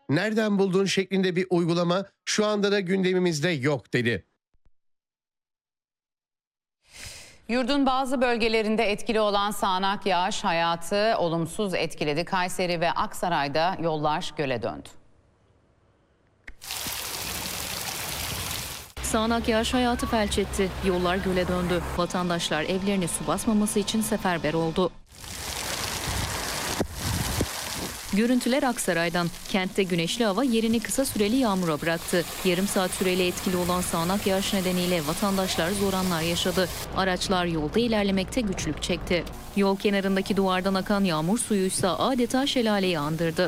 Nereden buldun şeklinde bir uygulama şu anda da gündemimizde yok dedi. Yurdun bazı bölgelerinde etkili olan sağanak yağış hayatı olumsuz etkiledi. Kayseri ve Aksaray'da yollar göle döndü. Sağanak yağış hayatı felç etti. Yollar göle döndü. Vatandaşlar evlerini su basmaması için seferber oldu. Görüntüler Aksaray'dan. Kentte güneşli hava yerini kısa süreli yağmura bıraktı. Yarım saat süreli etkili olan sağanak yağış nedeniyle vatandaşlar zor anlar yaşadı. Araçlar yolda ilerlemekte güçlük çekti. Yol kenarındaki duvardan akan yağmur suyuysa adeta şelaleyi andırdı.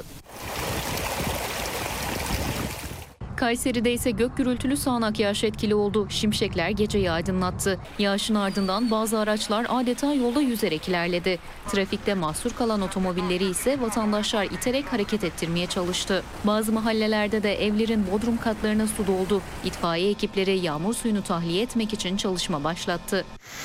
Kayseri'de ise gök gürültülü sağanak yağış etkili oldu. Şimşekler geceyi aydınlattı. Yağışın ardından bazı araçlar adeta yolda yüzerek ilerledi. Trafikte mahsur kalan otomobilleri ise vatandaşlar iterek hareket ettirmeye çalıştı. Bazı mahallelerde de evlerin bodrum katlarına su doldu. İtfaiye ekipleri yağmur suyunu tahliye etmek için çalışma başlattı.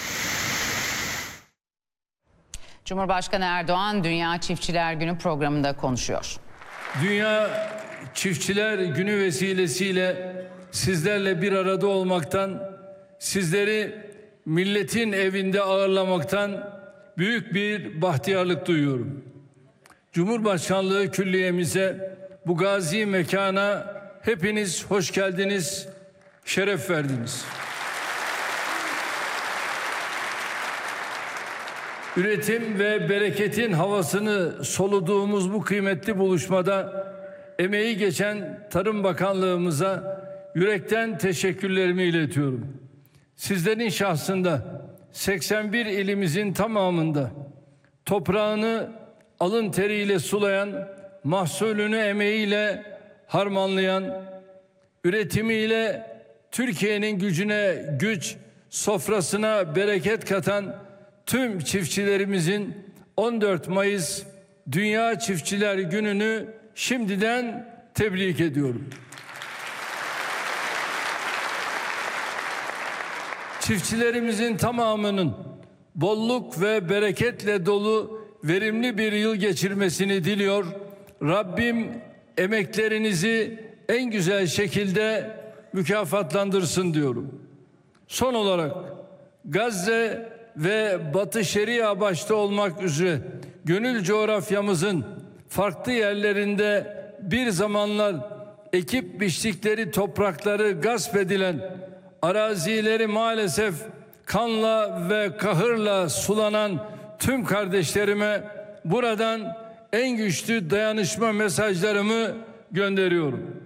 Cumhurbaşkanı Erdoğan Dünya Çiftçiler Günü programında konuşuyor. Dünya Çiftçiler Günü vesilesiyle sizlerle bir arada olmaktan, sizleri milletin evinde ağırlamaktan büyük bir bahtiyarlık duyuyorum. Cumhurbaşkanlığı Külliye'mize, bu gazi mekana hepiniz hoş geldiniz, şeref verdiniz. Üretim ve bereketin havasını soluduğumuz bu kıymetli buluşmada emeği geçen Tarım Bakanlığımıza yürekten teşekkürlerimi iletiyorum. Sizlerin şahsında 81 ilimizin tamamında toprağını alın teriyle sulayan, mahsulünü emeğiyle harmanlayan, üretimiyle Türkiye'nin gücüne güç, sofrasına bereket katan tüm çiftçilerimizin 14 Mayıs Dünya Çiftçiler Günü'nü şimdiden tebrik ediyorum. Çiftçilerimizin tamamının bolluk ve bereketle dolu verimli bir yıl geçirmesini diliyor. Rabbim emeklerinizi en güzel şekilde mükafatlandırsın diyorum. Son olarak Gazze ve Batı Şeria başta olmak üzere gönül coğrafyamızın farklı yerlerinde bir zamanlar ekip biçtikleri toprakları gasp edilen, arazileri maalesef kanla ve kahırla sulanan tüm kardeşlerime buradan en güçlü dayanışma mesajlarımı gönderiyorum.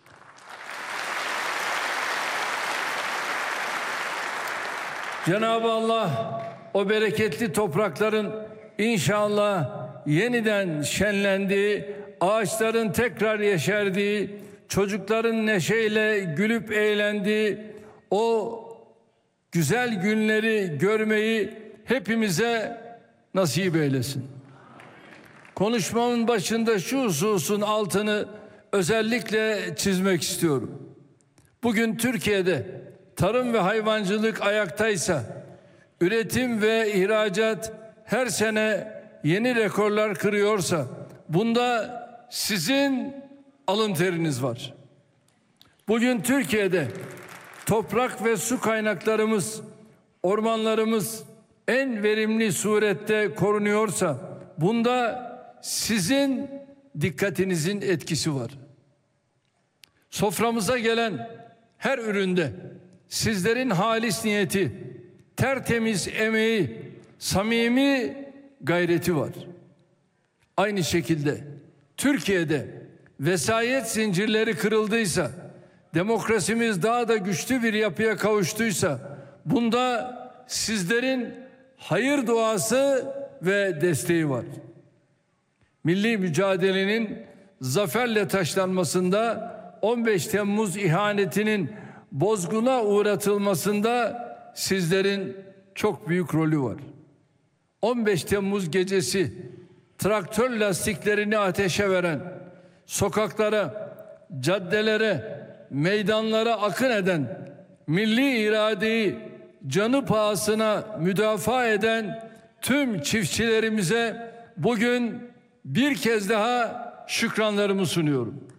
Cenab-ı Allah o bereketli toprakların inşallah yeniden şenlendiği, ağaçların tekrar yeşerdiği, çocukların neşeyle gülüp eğlendiği o güzel günleri görmeyi hepimize nasip eylesin. Konuşmamın başında şu hususun altını özellikle çizmek istiyorum. Bugün Türkiye'de tarım ve hayvancılık ayaktaysa, üretim ve ihracat her sene yeni rekorlar kırıyorsa, bunda sizin alın teriniz var. Bugün Türkiye'de toprak ve su kaynaklarımız, ormanlarımız en verimli surette korunuyorsa, bunda sizin dikkatinizin etkisi var. Soframıza gelen her üründe sizlerin halis niyeti, tertemiz emeği, samimi gayreti var. Aynı şekilde Türkiye'de vesayet zincirleri kırıldıysa, demokrasimiz daha da güçlü bir yapıya kavuştuysa, bunda sizlerin hayır duası ve desteği var. Milli mücadelenin zaferle taşlanmasında, 15 Temmuz ihanetinin bozguna uğratılmasında sizlerin çok büyük rolü var. 15 Temmuz gecesi traktör lastiklerini ateşe veren, sokaklara, caddelere, meydanlara akın eden, milli iradeyi canı pahasına müdafaa eden tüm çiftçilerimize bugün bir kez daha şükranlarımı sunuyorum.